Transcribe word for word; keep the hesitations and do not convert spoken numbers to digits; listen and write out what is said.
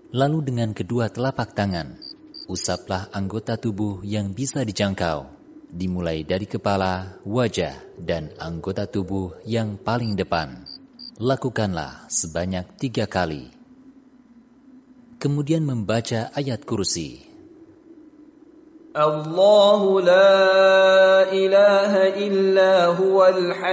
Lalu dengan kedua telapak tangan, usaplah anggota tubuh yang bisa dijangkau, dimulai dari kepala, wajah, dan anggota tubuh yang paling depan. Lakukanlah sebanyak tiga kali. Kemudian membaca ayat kursi. Allahu la ilaha illa huwal